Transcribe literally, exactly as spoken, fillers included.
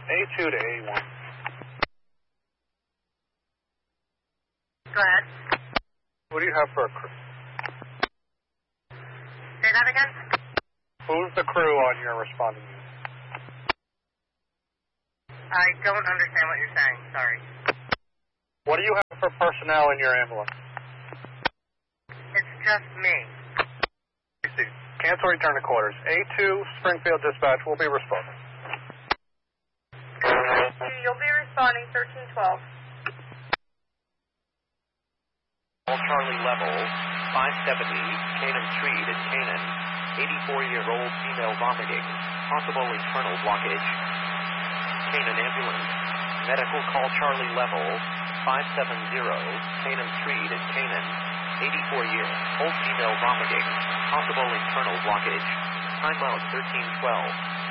A two to A one. Go ahead. What do you have for a crew? Say that again? Who's the crew on your responding unit? I don't understand what you're saying. Sorry. What do you have for personnel in your ambulance? It's just me. Cancel return to quarters. A two, Springfield Dispatch will be responding. You'll be responding thirteen twelve. Call Charlie Level, five seventy, Canaan Street in Canaan. eighty-four-year-old female vomiting. Possible internal blockage. Canaan Ambulance. Medical call Charlie Level, five seventy, Canaan Street in Canaan. eighty-four-year-old female vomiting. Possible internal blockage. Time out thirteen twelve.